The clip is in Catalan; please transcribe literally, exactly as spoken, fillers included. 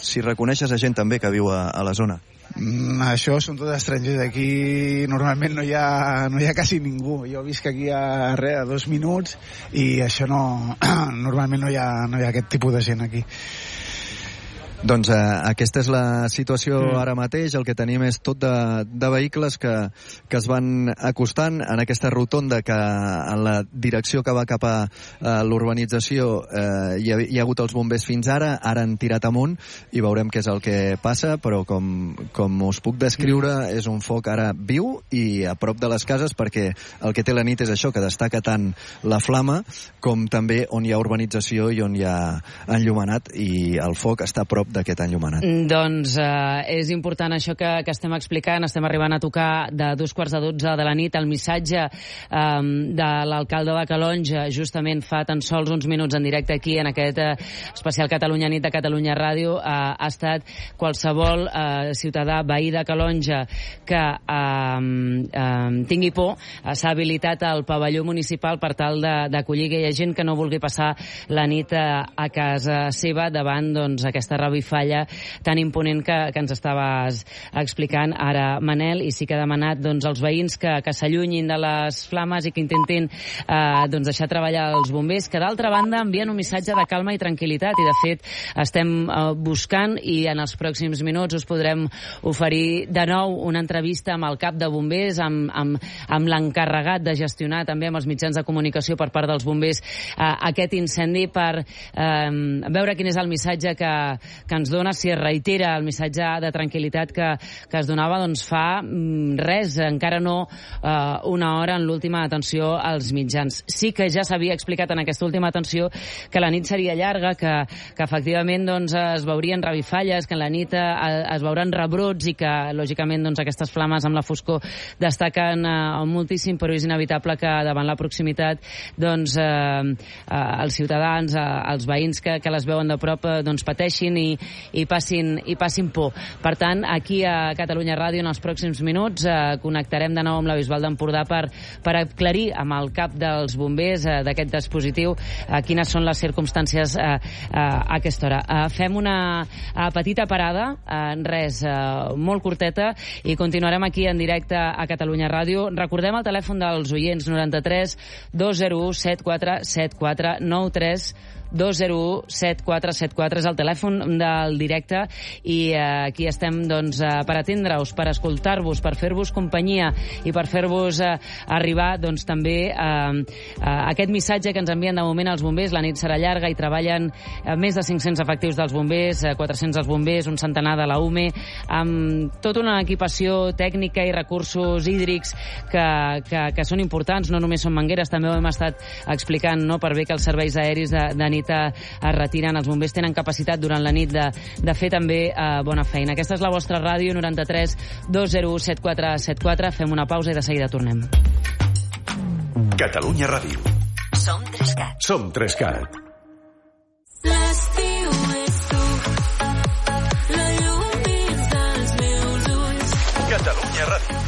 si reconeixes a gent també que viu a, a la zona. Mm, això són tots estrangers. Aquí normalment no hi ha, no hi ha quasi ningú. Jo visc aquí a, res, a dos minuts i això no... normalment no hi ha, no hi ha aquest tipus de gent aquí. Doncs eh, aquesta és la situació mm. ara mateix. El que tenim és tot de, de vehicles que, que es van acostant en aquesta rotonda que en la direcció que va cap a eh, l'urbanització eh, hi, ha, hi ha hagut els bombers fins ara, ara han tirat amunt i veurem què és el que passa, però com, com us puc descriure mm. és un foc ara viu i a prop de les cases, perquè el que té la nit és això, que destaca tant la flama com també on hi ha urbanització i on hi ha enllumenat, i el foc està a prop d'aquest enllumenat. Doncs eh, és important això que, que estem explicant. Estem arribant a tocar de dos quarts de dotze de la nit. El missatge eh, de l'alcalde de Calonge, justament fa tan sols uns minuts en directe aquí, en aquest eh, especial Catalunya Nit de Catalunya Ràdio, eh, ha estat qualsevol eh, ciutadà, veí de Calonge que eh, eh, tingui por, eh, s'ha habilitat el pavelló municipal per tal d'acollir aquella gent que no vulgui passar la nit a, a casa seva davant, doncs, aquesta revifalla tan imponent que, que ens estaves explicant ara, Manel, i sí que ha demanat, doncs, als veïns que, que s'allunyin de les flames i que intentin eh, doncs, deixar treballar els bombers, que d'altra banda envien un missatge de calma i tranquil·litat, i de fet estem eh, buscant, i en els pròxims minuts us podrem oferir de nou una entrevista amb el cap de bombers, amb, amb, amb l'encarregat de gestionar també amb els mitjans de comunicació per part dels bombers eh, aquest incendi, per eh, veure quin és el missatge que, que ens dona, si es reitera el missatge de tranquil·litat que, que es donava doncs fa mm, res, encara no eh, una hora en l'última atenció als mitjans. Sí que ja s'havia explicat en aquesta última atenció que la nit seria llarga, que, que efectivament doncs, es veurien revifalles, que en la nit eh, es veuran rebrots i que lògicament doncs, aquestes flames amb la foscor destaquen eh, moltíssim, però és inevitable que davant la proximitat doncs, eh, eh, els ciutadans, eh, els veïns que, que les veuen de prop eh, doncs, pateixin i i passin, i passin por. Per tant, aquí a Catalunya Ràdio en els pròxims minuts eh, connectarem de nou amb la Bisbal d'Empordà per, per aclarir amb el cap dels bombers eh, d'aquest dispositiu eh, quines són les circumstàncies eh, eh, a aquesta hora. Eh, fem una eh, petita parada, eh, res, eh, molt curteta, i continuarem aquí en directe a Catalunya Ràdio. Recordem el telèfon dels oients, noranta-tres dos zero u set quatre set quatre nou tres dos zero u set quatre set quatre és el telèfon del directe, i eh, aquí estem doncs, eh, per atendre-us, per escoltar-vos, per fer-vos companyia i per fer-vos eh, arribar doncs, també eh, eh, aquest missatge que ens envien de moment els bombers. La nit serà llarga i treballen eh, més de cinc-cents efectius dels bombers, eh, quatre-cents els bombers, un centenar de la U M E, amb tota una equipació tècnica i recursos hídrics que, que, que són importants, no només són mangueres, també ho hem estat explicant, no? Per bé que els serveis aeris de, de nit es retiren, els bombers tenen capacitat durant la nit de, de fer també eh, bona feina. Aquesta és la vostra ràdio, noranta-tres dos zero u set quatre set quatre. Fem una pausa i de seguida tornem. Catalunya Ràdio. Som Trescat. Som Trescat. L'estiu és tu, la llum dins dels meus ulls. Catalunya Ràdio.